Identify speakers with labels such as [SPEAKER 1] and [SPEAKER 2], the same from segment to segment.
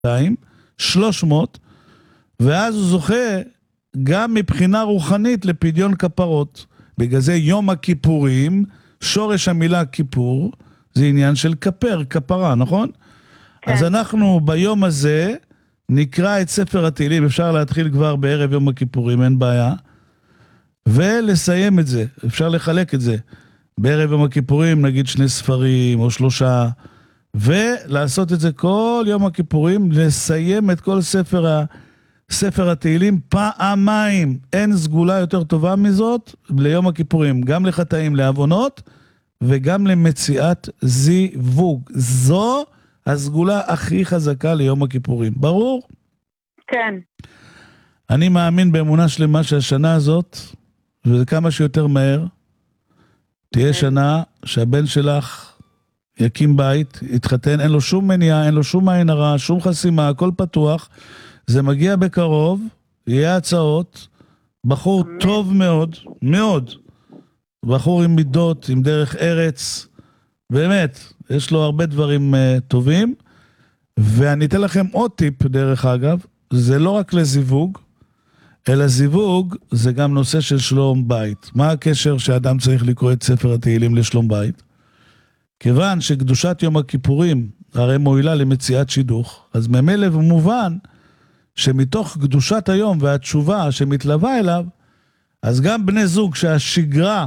[SPEAKER 1] 300, ואז הוא זוכה גם מבחינה רוחנית לפדיון כפרות. בגלל זה יום הכיפורים, שורש המילה כיפור, זה עניין של כפר, כפרה, נכון? כן. אז אנחנו ביום הזה נקרא את ספר התהילים, אפשר להתחיל כבר בערב יום הכיפורים, אין בעיה, ולסיים את זה, אפשר לחלק את זה. בערב יום הכיפורים נגיד 2 ספרים או 3, ולעשות את זה כל יום הכיפורים, לסיים את כל ספר התהילים פעמיים. אין סגולה יותר טובה מזאת ליום הכיפורים, גם לחטאים, לעוונות, וגם למציאת זיווג. זו הסגולה הכי חזקה ליום הכיפורים. ברור?
[SPEAKER 2] כן.
[SPEAKER 1] אני מאמין באמונה שלמה שהשנה הזאת, וכמה שיותר מהר, תהיה שנה שהבן שלך יקים בית, יתחתן, אין לו שום מניעה, אין לו שום עין הרע, שום חסימה, הכל פתוח, זה מגיע בקרוב, יהיה הצעות, בחור טוב מאוד, מאוד, בחור עם מידות, עם דרך ארץ, באמת, יש לו הרבה דברים טובים, ואני אתן לכם עוד טיפ דרך אגב, זה לא רק לזיווג, אלא זיווג זה גם נושא של שלום בית. מה הקשר שאדם צריך לקרוא את ספר התהילים לשלום בית? כיוון שקדושת יום הכיפורים הרי מועילה למציאת שידוך, אז ממילא ומובן שמתוך קדושת היום והתשובה שמתלווה אליו, אז גם בני זוג שהשגרה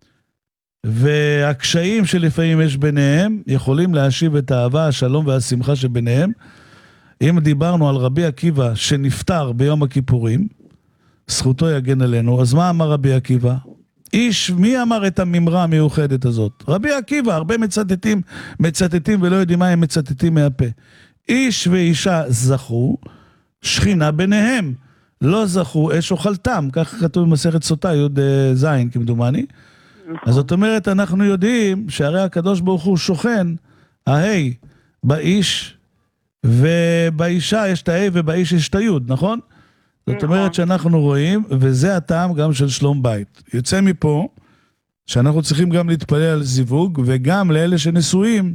[SPEAKER 1] והקשיים שלפעמים יש ביניהם, יכולים להשיב את האהבה, השלום והשמחה שביניהם. אם דיברנו על רבי עקיבא שנפטר ביום הכיפורים, זכותו יגן עלינו, אז מה אמר רבי עקיבא? מי אמר את הממרה המיוחדת הזאת? רבי עקיבא, הרבה מצטטים ולא יודעים מה הם מצטטים מהפה. איש ואישה זכו, שכינה ביניהם, לא זכו אש אוכלתם, כך כתוב במסכת סוטה, י' ז' כמדומני. אז זאת אומרת, אנחנו יודעים שהרי הקדוש ברוך הוא שוכן, ההי, באיש, ובאישה יש את ההי ובאיש יש את היוד, נכון? זאת אומרת שאנחנו רואים, וזה הטעם גם של שלום בית. יוצא מפה, שאנחנו צריכים גם להתפלל על זיווג, וגם לאלה שנשואים,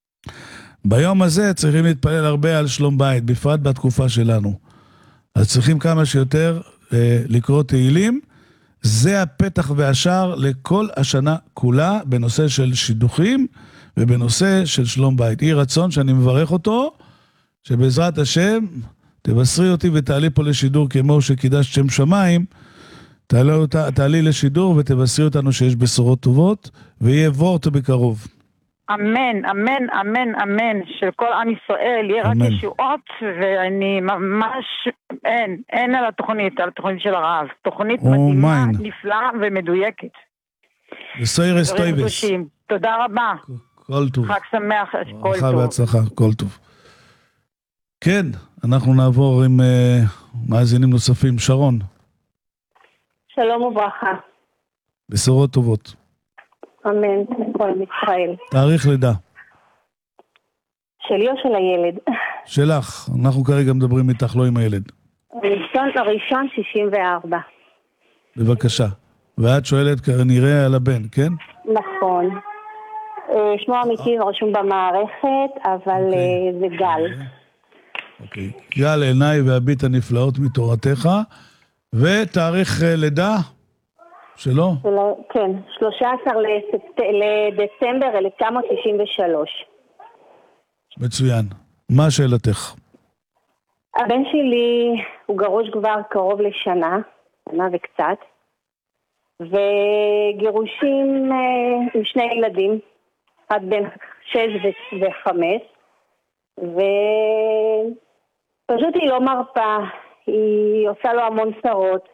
[SPEAKER 1] ביום הזה צריכים להתפלל הרבה על שלום בית, בפרט בתקופה שלנו. אז צריכים כמה שיותר לקרוא תהילים, זה הפתח והשער לכל השנה כולה, בנושא של שידוכים, ובנושא של שלום בית. יהי רצון שאני מברך אותו, שבעזרת השם, תבשרי אותי ותעלי פה לשידור כמו שקידשת שם שמיים, תעלי לשידור ותבשרי אותנו שיש בשורות טובות, ויהיה וורט בקרוב.
[SPEAKER 2] אמן, אמן, אמן, אמן, של כל עם ישראל, יהיה רק ישועות, ואני ממש, אין על התוכנית של הרב. תוכנית מדהימה, נפלאה ומדויקת.
[SPEAKER 1] וסוירס טויבס.
[SPEAKER 2] תודה רבה.
[SPEAKER 1] כל טוב.
[SPEAKER 2] חג שמח, כל טוב.
[SPEAKER 1] חג והצלחה, כל טוב. כן, אנחנו נעבור עם מאזינים נוספים. שרון.
[SPEAKER 3] שלום וברכה.
[SPEAKER 1] בשורות טובות.
[SPEAKER 3] אמן, כל ישראל.
[SPEAKER 1] תאריך לידה.
[SPEAKER 3] שלי או של הילד?
[SPEAKER 1] שלך, אנחנו כרגע מדברים איתך, לא עם הילד.
[SPEAKER 3] הראשון 64.
[SPEAKER 1] בבקשה. ואת שואלת כנראה על הבן, כן?
[SPEAKER 3] נכון. שמו אמיתי רשום במערכת, אבל זה גל.
[SPEAKER 1] אוקיי. גל עיניי והביט הנפלאות מתורתך, ותאריך לידה שלו?
[SPEAKER 3] כן, 13 לדצמבר 1993.
[SPEAKER 1] מצוין. מה שאלתך?
[SPEAKER 3] הבן שלי הוא גרוש כבר קרוב לשנה וקצת, וגירושים עם 2 ילדים, אחד בן 6 ו5, ופשוט היא לא מרפה, היא עושה לו המון צרות,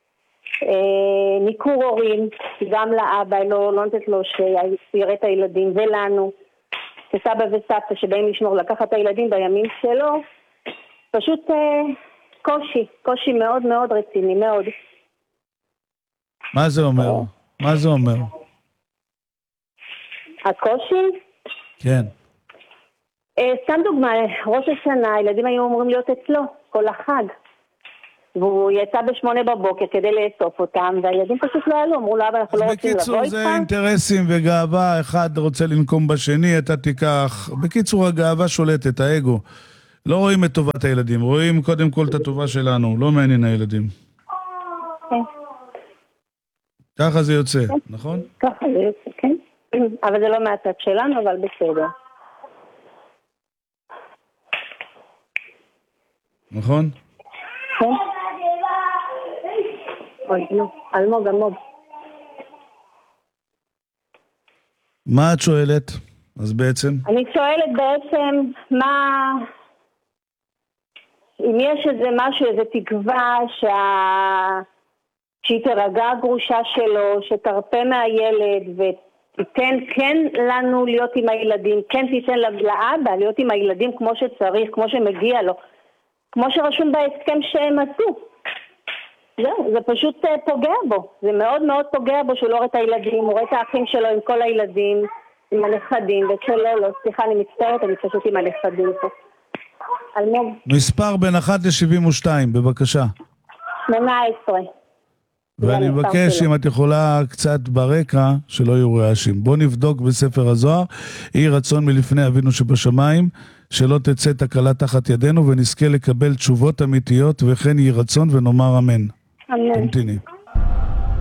[SPEAKER 3] ניכור הורים, גם לאבא, לא נותנת לו שיראה את הילדים, ולנו, כסבא וסבתא שבאים לשמור לקחת את הילדים בימים שלו, פשוט קושי מאוד מאוד רציני, מאוד.
[SPEAKER 1] מה זה אומר? מה זה אומר?
[SPEAKER 3] הקושי?
[SPEAKER 1] כן.
[SPEAKER 3] סתם דוגמה, ראש השנה, הילדים היו אמורים להיות אצלו, כל החג. והוא יצא ב8 בבוקר כדי לאסוף אותם, והילדים פשוט לא עלו, אמרו לו, אבל אנחנו לא רוצים לבוא איתך.
[SPEAKER 1] בקיצור, זה אינטרסים וגאווה, אחד רוצה לנקום בשני, אתה תיקח. בקיצור, הגאווה שולטת, האגו. לא רואים את טובת הילדים, רואים קודם כל את הטובה שלנו, לא מעניין הילדים.
[SPEAKER 3] כן.
[SPEAKER 1] ככה זה יוצא, נכון?
[SPEAKER 3] ככה זה יוצא, כן. אבל זה לא מהצד שלנו, אבל בסדר.
[SPEAKER 1] נכון?
[SPEAKER 3] כן. אוי, נו, אלמוג.
[SPEAKER 1] מה את שואלת? אז בעצם?
[SPEAKER 3] אני שואלת בעצם מה... אם יש איזה משהו, איזה תקווה שהיא תרגע הגרושה שלו, שתרפה מהילד ותיתן כן לנו להיות עם הילדים, כן תיתן לאבא להיות עם הילדים כמו שצריך, כמו שמגיע לו, כמו שרשום בהסכם שהם עשו. זה פשוט פוגע בו, זה מאוד מאוד פוגע בו שהוא לא רואה את הילדים, הוא רואה את האחים שלו עם כל הילדים, עם הנכדים, לא, סליחה, אני מצטערת, אני פשוט עם הנכדים פה. אלמוג.
[SPEAKER 1] מספר בין 1 ל-72, בבקשה.
[SPEAKER 3] 18.
[SPEAKER 1] ואני מבקש אם את יכולה קצת ברקע שלא יהיו רעשים. בוא נבדוק בספר הזוהר, יהי רצון מלפני אבינו שבשמיים, שלא תצא תקלה תחת ידינו ונזכה לקבל תשובות אמיתיות וכן יהי רצון ונאמר אמן.
[SPEAKER 3] אמן.
[SPEAKER 1] תמתיני.